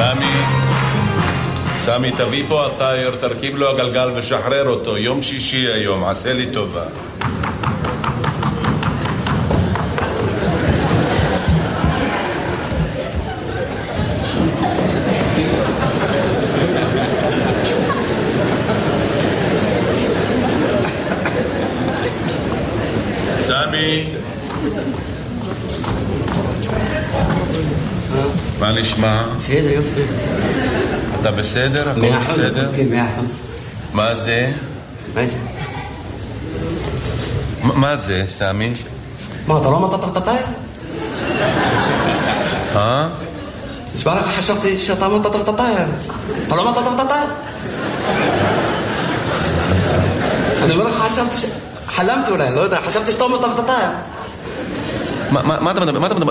סמי, תביא פה הטייר, תרכיב לו הגלגל ושחרר אותו. יום שישי היום, עשה לי טובה. סמי, מה נשמע? בסדר, יופי. אתה בסדר? הכל בסדר? כן, 100%. מה זה? מה זה, סמי? מה, אתה לא אמרת את הטייר? תשמע לך, חשבתי שאתה אמרת את הטייר. אתה לא אמרת את הטייר? אני אומר לך, חשבתי חלמתי אולי, לא יודע, חשבתי שאתה אמרת את הטייר. מה אתה מדבר? מה אתה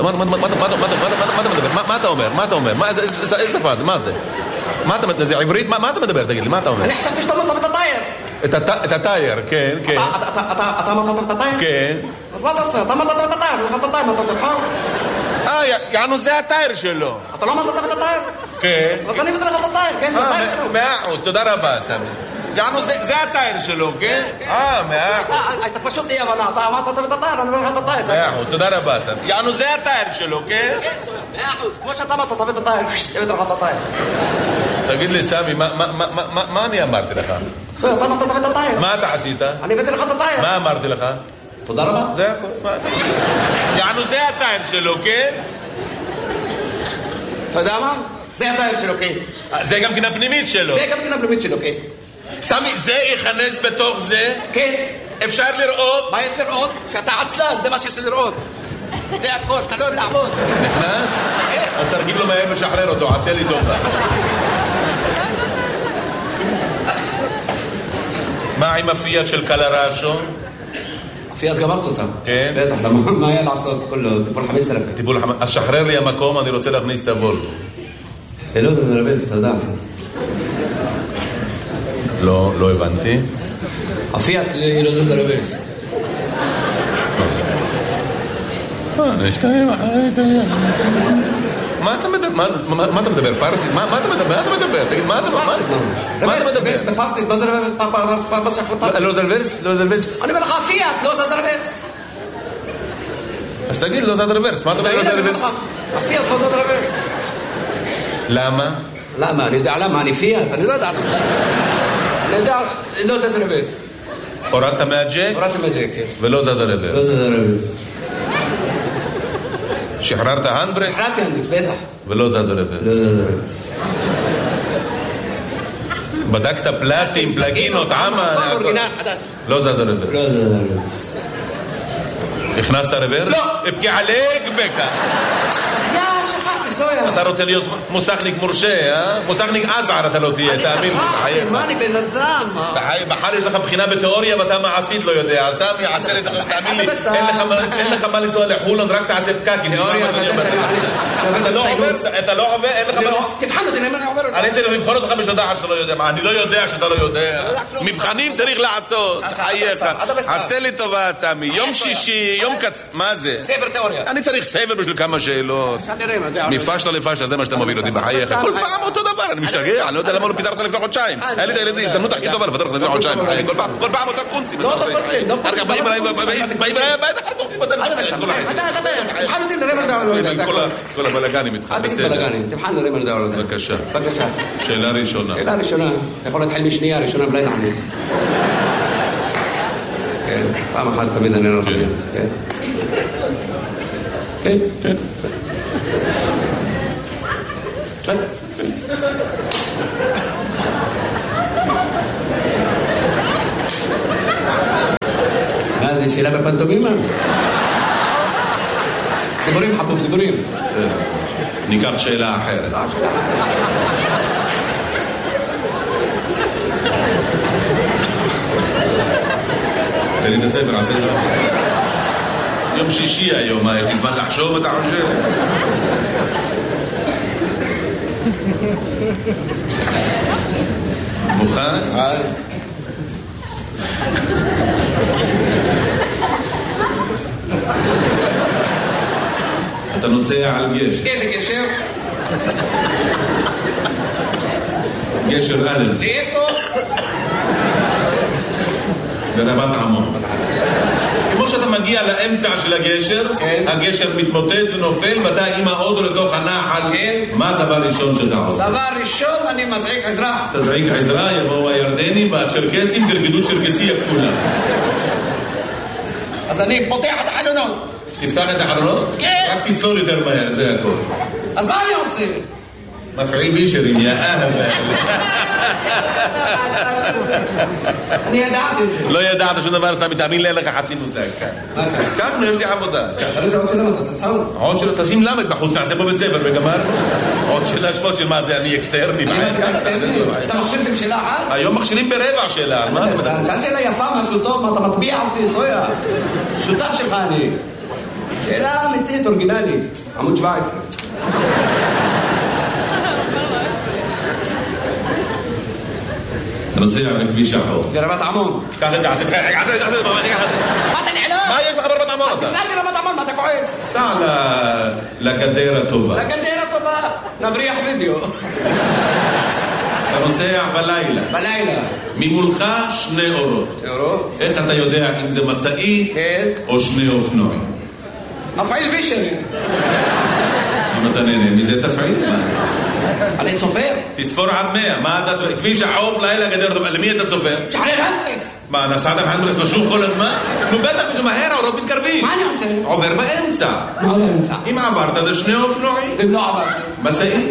אומר? איזה שפה זה? מה זה? זה עברית? מה אתה מדבר? תגיד לי, מה אתה אומר? אני חשבתי שאתה אמרת את הטייר. את הטייר, כן. אתה אמרת את הטייר? כן. אז מה אתה רוצה? אתה אמרת את הטייר, אתה רוצה תחור? יענו, זה הטייר שלו. אתה לא אמרת את הטייר? כן. אז אני מדבר לך את הטייר, כן, זה הטייר שלו. 100%, תודה רבה, סמי. יענו, זה הטייר שלו, כן? 100%. אתה פשוט אי הבנה, אתה אמרת את הטייר, אני אומר לך את הטייר. 100%, תודה רבה, סמי. יענו, זה הטייר שלו, כן? כן, 100%, כמו שאתה אמרת, תביא את הטייר, תביא לך את הטייר. תגיד לי, סמי, מה אני אמרתי לך? אתה אמרת תביא את הטייר. מה אתה עשית? אני הבאתי לך את הטייר. מה אמרתי לך? תודה רבה. זה הכל, יענו, זה הטייר שלו, כן? אתה יודע מה? זה הטייר שלו, כן. זה גם כן הפנימית שלו. זה גם כן הפנימית שלו, כן. סמי, זה ייכנס בתוך זה? כן. אפשר לראות? מה יש לראות? שאתה עצלן, זה מה שיש לראות. זה הכל, אתה לא יודע לעבוד. נכנס? אז תרגיל לו מהר ושחרר אותו, עשה לי טובה. מה עם הפיאט של קלרשו? הפיאט גמרת אותה. כן? בטח, מה היה לעשות? טיפול 5,000. טיפול 5,000. אז שחרר לי המקום, אני רוצה להכניס את הוולבו. לא, זה נרבז, אתה יודע. לא הבנתי. הפיאט לא זה נרבז. מה אתה מדבר? פרסית? מה אתה מדבר? תגיד, מה אתה מדבר? בפרסית, מה זה רבז? לא זלברס? אני אומר לך, הפיאט, לא זה רבז. אז תגיד, לא זז רוורס. מה אתה אומר לא זז רוורס? הפיאט לא זז רוורס. למה? למה? אני יודע למה, אני פיאט, אני לא יודע. אני יודע, לא זז רוורס. הורדת מהג'ק? הורדתי מהג'ק, כן. ולא זז רוורס. לא זז רוורס. שחררת הנדברק? שחררתי הנדברק, בטח. ולא זז רוורס. לא זז רוורס. בדקת פלטים, פלגינות, עמה? אורגינל, חדש. לא זז רוורס. לא זז רוורס. הכנסת רוורס? לא. אבקי עליק בקה. שכחתי, סויה. אתה רוצה להיות מוסכניק מורשה, אה? מוסכניק עזער אתה לא תהיה, תאמין. מה אני בן אדם? בחר יש לך בחינה בתיאוריה ואתה מעשית לא יודע. סמי, עשה לי, תאמין לי, אין לך מה לנסוע לחולון, רק תעשה פקקים. אתה לא עובר, אין לך מה... תבחן אותי, אני עובר אותי. אני צריך לבחון אותך בשדה אחת שאתה לא יודע. אני לא יודע שאתה לא יודע. מבחנים צריך לעשות. חייך. עשה לי טובה, סמי. יום שישי, יום קצ... מה זה? ספר תיאוריה. אני צריך ספר בשביל כמה שאלות. מפשלה לפשלה, זה מה שאתה מוביל אותי בחייך. כל פעם אותו דבר, אני משתגע, אני לא יודע למה לא פיתרת לפני חודשיים. היה לי הזדמנות הכי טובה לפתר לך לפני חודשיים. כל פעם אותה קונצים. לא אותה קונצים, לא קונצים. באים אליי, כל הבלגנים איתך. אל תגיד בלגנים, תבחן נראה מה נדע עליו. בבקשה. שאלה ראשונה. שאלה ראשונה. אתה יכול להתחיל משנייה, ראשונה בלי נענה. כן, פעם אחת תמיד אני לא חמיר. כן. כן. כן. מה זה, שאלה בפנטומימה? דיבורים חבוב, דיבורים. ניקח שאלה אחרת. תן לי את הספר, עשה את זה. יום שישי היום, יש לי זמן לחשוב, אתה חושב? מוכן? אתה נוסע על גשר. איזה גשר? גשר אלן. לאיפה? ברבת עמון. כמו שאתה מגיע לאמצע של הגשר, הגשר מתמוטט ונופל, ואתה עם האוטו לתוך הנחל. מה הדבר הראשון שאתה עושה? דבר ראשון, אני מזעיק עזרה. תזעיק עזרה, יבואו הירדנים והצ'רקסים, גרגדו צ'רקסי הכפולה. אז אני פותח את החלונות. תפתח את החלונות? כן. רק תצלול יותר מהר, זה הכל. אז מה אני עושה? מפעיל בישרים, יא אהל. אני ידעתי את זה. לא ידעת שום דבר, אתה מתאמין לי, אין לך חצי מושג כאן. כאן יש לי עבודה. חלוץ עוד שלמה, תעשה צחוק. עוד שלא, תשים למד בחוץ, נעשה פה בית ספר וגמרנו. עוד שאלה שמות של מה זה, אני אקסטרני. אתה מכשירתם שאלה אחת? היום מכשירים ברבע שאלה. שאלה שאלה יפה, משהו טוב, מה אתה מטביע אותי, זויה? שותף שלך אני. שאלה אמיתית, אורגינלית. עמוד 17. נוסע בכביש החוף. ברבת עמון. קח את זה, עשה בחייך, מה אתה נעלם? מה יש לך ברבת עמון? אז תפנתי רבת עמון, מה אתה כועס? סע לגדר הטובה. לגדר הטובה, נבריח וידאו. אתה נוסע בלילה. בלילה. ממולך 2 אורות. אורות? איך אתה יודע אם זה מסעי או 2 אופנועים? מפעיל בישרים. אם אתה נהנה מזה תפעיל. אני צופר. תצפור עד 100. מה אתה צופר? כביש החוף לילה גדר טובה. למי אתה צופר? שחרר הנדריקס. מה, נסעת בהנדריקס משוך כל הזמן? נו בטח, זה מהר, האורות מתקרבים. מה אני עושה? עובר באמצע. מה באמצע? אם עברת זה 2 אופנועים. אם לא עברתי. מסעי.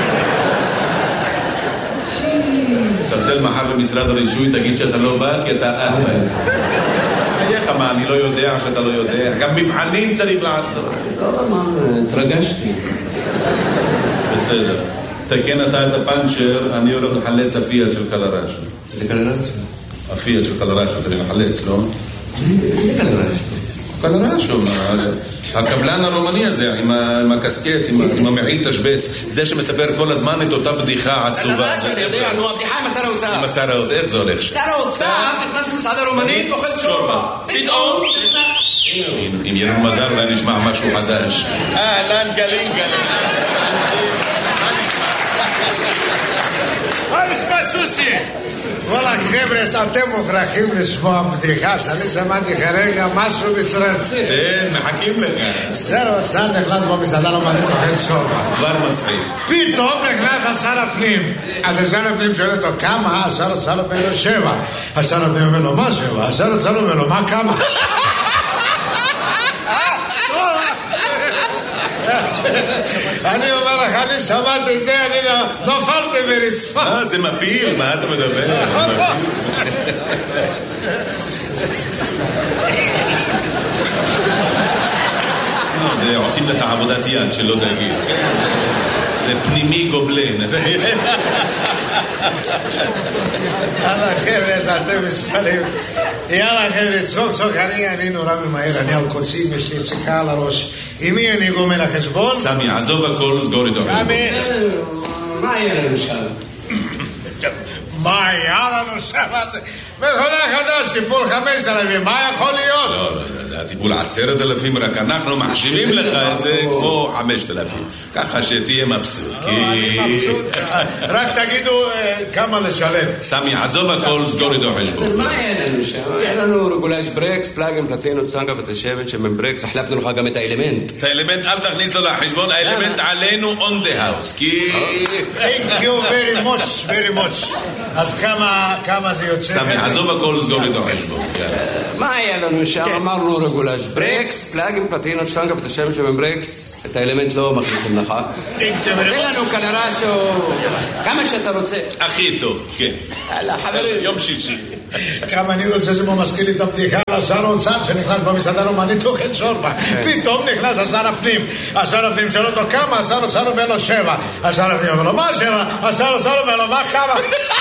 תרצל מחר במשרד הרישוי, תגיד שאתה לא בא כי אתה אהבל. חייך, מה, אני לא יודע שאתה לא יודע. גם מבחנים צריך לעשות. לא, מה, התרגשתי. בסדר. תקן אתה את הפנצ'ר, אני הולך לחלץ הפיאט של קלרשו. זה קלרשו? הפיאט של קלרשו, אתה לחלץ, לא? זה קלרשו. קלרשו, הקבלן הרומני הזה, עם הקסקט, עם המעיל תשבץ, זה שמספר כל הזמן את אותה בדיחה עצובה. קלרשו, אני יודע, נו, הבדיחה עם השר האוצר. עם השר האוצר, איך זה הולך? שר האוצר נכנס למסעדה רומנית, אוכל שורבה. פתאום אם יהיה לנו מזל ואני נשמע משהו חדש. אהלן גלינגה. מה נשמע סוסי? וואלה חבר'ה, אתם מוכרחים לשמוע בדיחה שאני שמעתי כרגע משהו מסרטי. כן, מחכים לך. שר האוצר נכנס במסעדה רומנית אוכל שורבה. כבר מצחיק. פתאום נכנס השר הפנים. אז השר הפנים שואל אותו כמה? השר האוצר אומר לו 7. השר הפנים אומר לו מה 7? השר האוצר אומר לו מה כמה? אני אומר לך, אני שמעתי זה, אני נופלתי ברצפה. זה מפיל, מה אתה מדבר? זה עושים לך עבודת יד שלא תגיד. זה פנימי גובלן. יאללה חבר'ה, אתם מספרים. יאללה חבר'ה, צחוק, אני נורא ממהר, אני על קוצים, יש לי יציקה על הראש. עם מי אני גומל החשבון? סמי, עזוב הכל, סגור איתו. סמי, מה יהיה לנו שם? מה היה לנו שם? מכונה חדש, טיפול 5,000, מה יכול להיות? לא, הטיפול 10,000, רק אנחנו מחשיבים לך את זה כמו 5,000. ככה שתהיה מבסוט. אני מבסוט. רק תגידו כמה לשלם. סמי, עזוב הכל, סגור איתו חשבון. מה יהיה לנו שם? יהיה לנו רגולש ברקס, פלאגים, פלטינות, טנגה ותשבת שמן ברקס, החלפנו לך גם את האלמנט. את האלמנט אל תכניס לו לחשבון, האלמנט עלינו on the house. Thank you very much. אז כמה זה יוצא? סמי, עזוב הכל, סגור איתו חשבון. מה היה לנו שם? אמרנו רגולש ברקס, פלאגים, פלטינות, טנגה ותשבת שמן ברקס, את האלמנט לא מכניסים לך. תן לנו קלרשו, כמה שאתה רוצה. הכי טוב, כן. חברים. יום שישי. כמה אני רוצה זה מזכיר לי את הבדיחה על השר האוצר שנכנס במסעדה רומנית אוכל שורבה. פתאום נכנס השר הפנים. השר הפנים שואל אותו כמה? השר האוצר אומר לו 7. השר הפנים אומר לו מה 7? השר האוצר אומר לו מה כמה?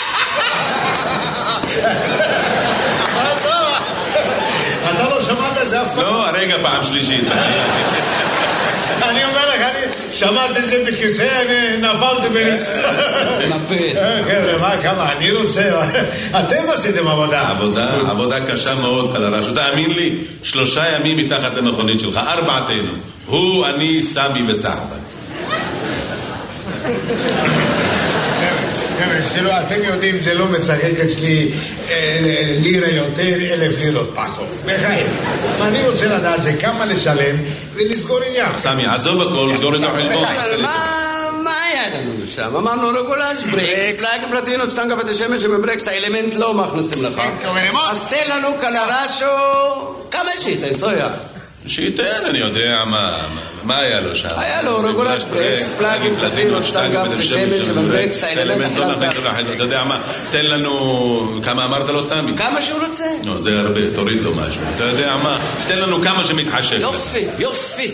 אתה לא שמעת זה אף פעם? לא, הרגע פעם שלישית. אני אומר לך, אני שמעתי זה בכיסא, אני נפלתי ברצפה. נפל. חבר'ה, מה, כמה? אני רוצה... אתם עשיתם עבודה. עבודה קשה מאוד, קלרשו. תאמין לי, 3 ימים מתחת למכונית שלך, 4תנו. הוא, אני, סמי וסחבק. אתם יודעים, זה לא משחק אצלי לירה יותר, 1,000 לירות פחות. בחיים. אני רוצה לדעת זה כמה לשלם ולסגור עניין. סמי, עזוב הכל, סגור את החשבון. מה היה לנו שם? אמרנו רגולש, ברקס, פלאגים פלטינות, שטנגה בתי שמש ובברקס, את האלמנט לא מכניסים לך. אז תן לנו קלרשו, כמה שייתן, סויה? שייתן, אני יודע מה היה לו שם. היה לו רגולש, ברקס, פלאגים פלטינות, שטנגה בתי שמש ובברקס, את האלמנט אתה יודע מה, תן לנו, כמה אמרת לו סמי? כמה שהוא רוצה. לא, זה הרבה, תוריד לו משהו. אתה יודע מה, תן לנו כמה שמתחשק. יופי, יופי.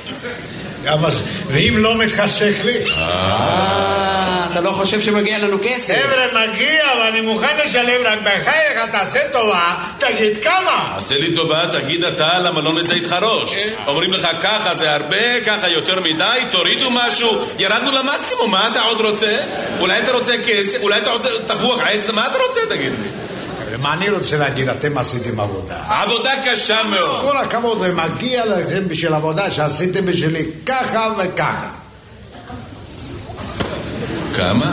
ואם לא מתחשק לי? אתה לא חושב שמגיע לנו כסף? חבר'ה, מגיע, ואני מוכן לשלם, רק בחייך, תעשה טובה, תגיד כמה. עשה לי טובה, תגיד אתה, למה לא נצא איתך ראש? אומרים לך ככה זה הרבה, ככה יותר מדי, תורידו משהו, ירדנו למקסימום, מה אתה עוד רוצה? אולי אתה רוצה כסף, אולי אתה רוצה תפוח עץ, מה אתה רוצה, תגיד לי? מה אני רוצה להגיד, אתם עשיתם עבודה. עבודה קשה מאוד. כל הכבוד, ומגיע לכם בשביל עבודה שעשיתם בשבילי ככה וככה. כמה?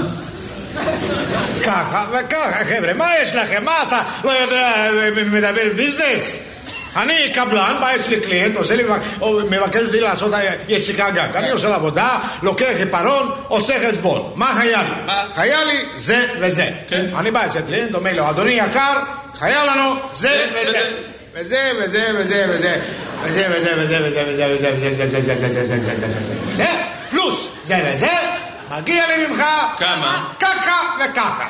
ככה וככה, חבר'ה, מה יש לכם? מה אתה לא יודע, מדבר ביזנס? אני קבלן, בא אצלי קליינט, מבקש אותי לעשות יציקה גג. אני עושה לעבודה, לוקח חיפרון, עושה חשבון. מה היה לי? היה לי זה וזה. אני בא אצל קליינט, אומר לו, אדוני יקר, היה לנו זה וזה. וזה וזה וזה וזה. וזה וזה וזה וזה וזה. זה פלוס זה וזה, מגיע לי ממך כמה? ככה וככה.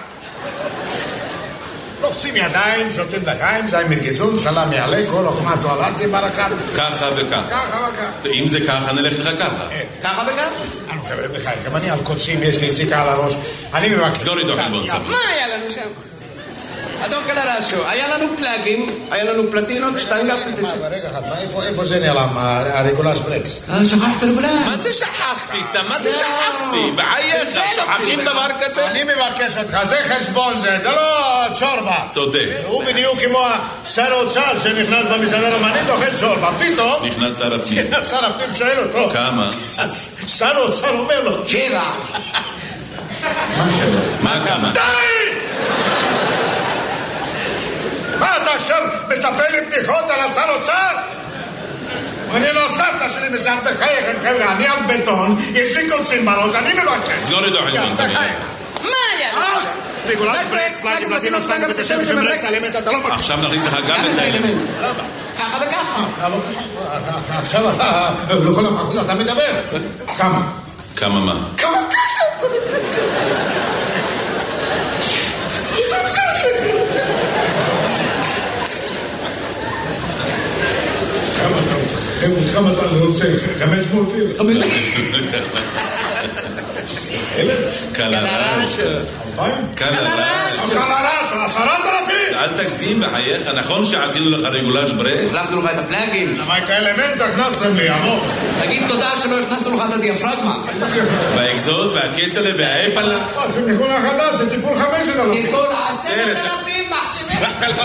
לוחצים ידיים, שותים לחיים, זה מרגיזון, סלם יעלה, כל אוכמה תועלתי ברקת. ככה וככה. ככה וככה. אם זה ככה, נלך לך ככה. ככה וככה? אני חבר'ה בחיים, גם אני על קוצים, יש לי זיקה על הראש. אני מבקש. סגור איתו חלבון סבא. מה היה לנו שם? אדון קלרשו, היה לנו פלאגים, היה לנו פלטינות, שטנגה פלטינות. רגע אחד, איפה זה נעלם, הרגולש ברקס? שכחת רגולש. מה זה שכחתי, סם? מה זה שכחתי? בחייך, שוכחים דבר כזה? אני מבקש אותך, זה חשבון זה לא צ'ורבה. צודק. הוא בדיוק כמו שר האוצר שנכנס במסעדה רומנית, אוכל צ'ורבה. פתאום נכנס שר הפנים. שר הפנים שואל אותו. כמה? שר האוצר אומר לו 7. מה כמה? די! מה אתה עכשיו מספר לי בדיחות על השר אוצר? אני לא סבתא שלי מזל בחייכם, חבר'ה, אני על בטון, יש לי קוצים בראש, אני מבקש. סגור איתו חלבון סבא. מה היה? רגולש ברקס, פלאגים פלטינות, שטנגה בתי שמש וברקס, האלמנט אתה לא מכיר. עכשיו נכניס לך גם את האלמנט. ככה וככה. עכשיו לכל המחוז אתה מדבר. כמה? כמה מה? כמה כסף? כמה אתה רוצה? 500 לירה? 500 קלרש. קלרש. 10,000? אל תגזים בחייך, נכון שעשינו לך רגולש ברקס? החלפנו לך את הפלאגים. למה את האלמנט הכנסתם לי, עמוק? תגיד תודה שלא הכנסנו לך את הדיאפרגמה. והאקזוז והכסלה והאפלה. זה ניגון החדש, זה טיפול 5,000. טיפול 10,000 מחתימים.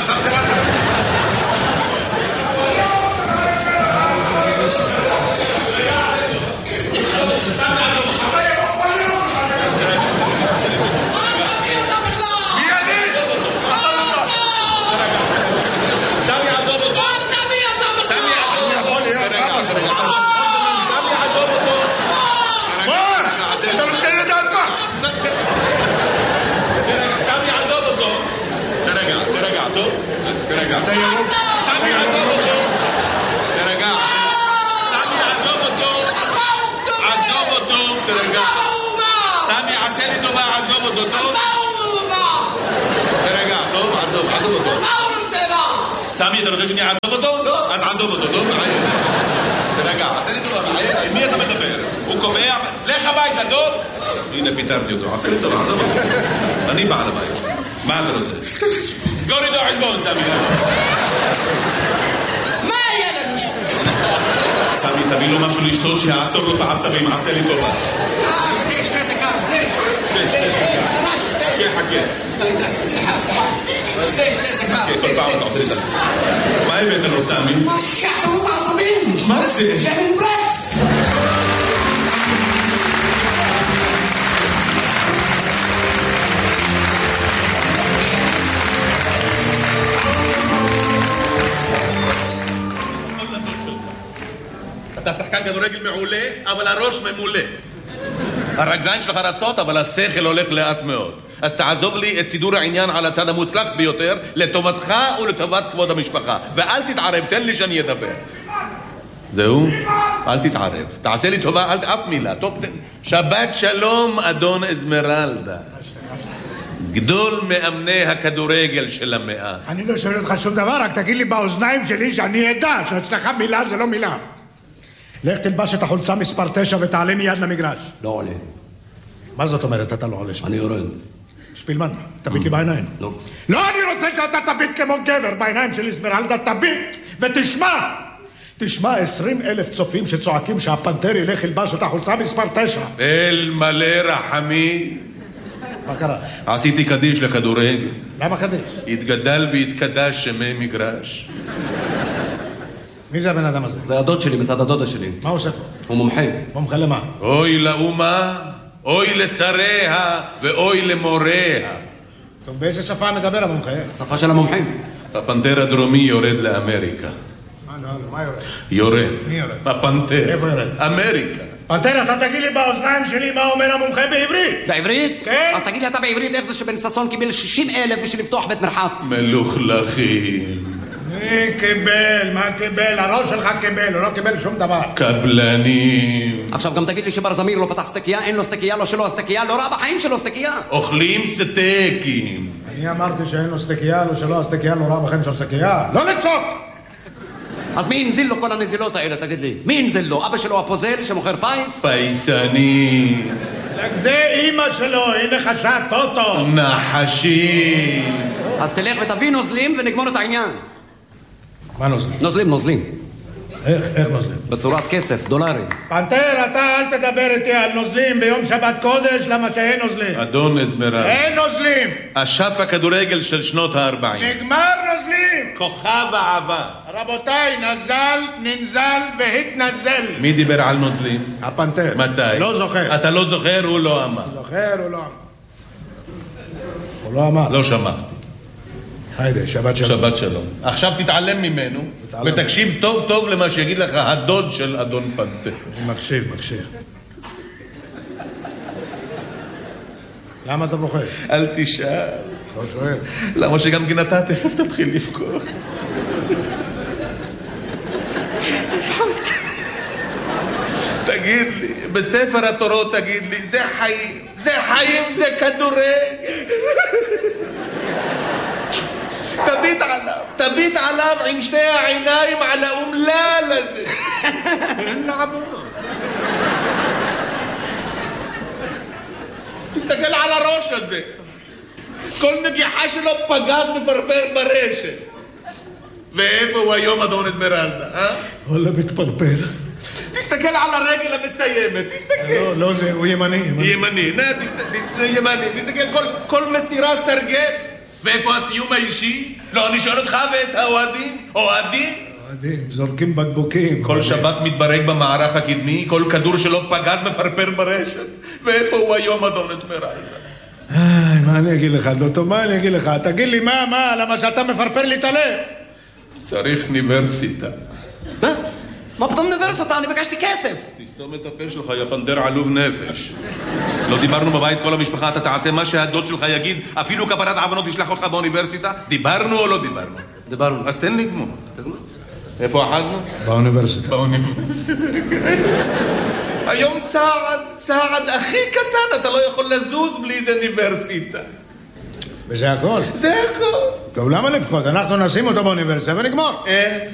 אתה ירוק? סמי עזוב אותו. תרגע. סמי עזוב אותו. עזוב אותו. תרגע. סמי עשה לי טובה, עזוב אותו. טוב? תרגע, טוב? עזוב אותו. סמי, אתה רוצה שאני אעזוב אותו? אז עזוב אותו, טוב? תרגע, עשה לי טובה. עם מי אתה מדבר? הוא קובע, לך הביתה, טוב? הנה, פיתרתי אותו. עשה לי טובה, עזוב אותו. אני בעל הבית. מה אתה רוצה? סגור איתו חשבון, סמי. מה היה לנו שם? סמי, תביא לו משהו לשתות שיעצור לו את העצבים, עשה לי טובה. שתי סיכר, שתי סיכר. כל פעם אתה עושה לי את זה. מה הבאת לו, סמי? מה שעצרו בעצבים? מה זה? שמן ברקס. שחקן כדורגל מעולה, אבל הראש ממולא. הרגליים שלך רצות, אבל השכל הולך לאט מאוד. אז תעזוב לי את סידור העניין על הצד המוצלח ביותר, לטובתך ולטובת כבוד המשפחה. ואל תתערב, תן לי שאני אדבר. זהו? אל תתערב. תעשה לי טובה, אף מילה. טוב, שבת שלום, אדון אזמרלדה. גדול מאמני הכדורגל של המאה. אני לא שואל אותך שום דבר, רק תגיד לי באוזניים שלי שאני אדע שאצלך מילה זה לא מילה. לך תלבש את החולצה מספר 9 ותעלה מיד למגרש. לא עולה. מה זאת אומרת אתה לא עולה? אני יורד. שפילמן, תביט לי בעיניים. לא. לא, אני רוצה שאתה תביט כמו גבר בעיניים של אזמרלדה, תביט ותשמע. תשמע 20,000 צופים שצועקים שהפנתר ילך ילבש את החולצה מספר 9. אל מלא רחמי. מה קרה? עשיתי קדיש לכדורגל. למה קדיש? התגדל והתקדש שמי מגרש. מי זה הבן אדם הזה? זה הדוד שלי, מצד הדודה שלי. מה הוא עושה פה? הוא מומחה. מומחה למה? אוי לאומה, אוי לשריה ואוי למוריה. טוב, באיזה שפה מדבר המומחה? השפה של המומחים. הפנתר הדרומי יורד לאמריקה. מה יורד? יורד. מי יורד? הפנתר. איפה יורד? אמריקה. פנתר, אתה תגיד לי באוזניים שלי מה אומר המומחה בעברית? בעברית? כן. אז תגיד לי אתה בעברית איך זה שבן ששון קיבל 60,000 בשביל לפתוח בית מרחץ. מלוכלכים. מי קיבל? מה קיבל? הראש שלך קיבל, הוא לא קיבל שום דבר. קבלנים. עכשיו גם תגיד לי שבר זמיר לא פתח סטקייה, אין לו סטקייה, לא שלו הסטקייה, לא ראה בחיים שלו סטקייה. אוכלים סטייקים. אני אמרתי שאין לו סטקייה, לא שלו הסטקייה, לא ראה בחיים שלו סטקייה. לא לצוק! אז מי הנזיל לו כל הנזילות האלה, תגיד לי? מי הנזיל לו? אבא שלו הפוזל שמוכר פייס? פייסני. רק זה אמא שלו, היא נחשה טוטו. נחשי. אז תלך ותביא נוזלים ונגמור את העניין. מה נוזלים? נוזלים. איך נוזלים? בצורת כסף, דולרים. פנתר, אתה אל תדבר איתי על נוזלים ביום שבת קודש, למה שאין נוזלים. אדון אזמרלדה. אין נוזלים. אשף הכדורגל של שנות ה-40. נגמר נוזלים. כוכב העבר. רבותיי, נזל, ננזל והתנזל. מי דיבר על נוזלים? הפנתר. מתי? לא זוכר. אתה לא זוכר, הוא לא אמר. זוכר, הוא לא אמר. הוא לא אמר. לא שמעתי. היידה, שבת שלום. שבת שלום. עכשיו תתעלם ממנו, ותקשיב טוב טוב למה שיגיד לך הדוד של אדון פנתר. אני מקשיב. למה אתה בוחר? אל תשאל. לא שואל. למה שגם גינתה תכף תתחיל לפקור. תגיד לי, בספר התורות תגיד לי, זה חיים, זה כדורגל. תביט עליו עם שתי העיניים על האומלל הזה. אין לעבור. תסתכל על הראש הזה. כל נגיחה שלו פגז מפרפר ברשת. ואיפה הוא היום אדון אזמרלדה, אה? וואלה מתפרפר. תסתכל על הרגל המסיימת, תסתכל. לא, הוא ימני. ימני, תסתכל, כל מסירה סרגל. ואיפה הסיום האישי? לא, אני שואל אותך ואת האוהדים. אוהדים, זורקים בקבוקים. כל שבת מתברג במערך הקדמי, כל כדור שלו פגז מפרפר ברשת. ואיפה הוא היום אדון אזמרלדה? מה אני אגיד לך, דוטו, מה אני אגיד לך? תגיד לי מה, למה שאתה מפרפר לי את הלב? צריך אוניברסיטה. מה פתאום אוניברסיטה? אני ביקשתי כסף. תסתום את הפה שלך, יא פנתר עלוב נפש. לא דיברנו בבית כל המשפחה, אתה תעשה מה שהדוד שלך יגיד, אפילו כפרת עוונות תשלח אותך באוניברסיטה? דיברנו או לא דיברנו? דיברנו. אז תן לי גמור. איפה אחזנו? באוניברסיטה. היום צעד הכי קטן, אתה לא יכול לזוז בלי איזה אוניברסיטה. וזה הכל? זה הכל. טוב, למה לבכות? אנחנו נשים אותו באוניברסיטה ונגמור.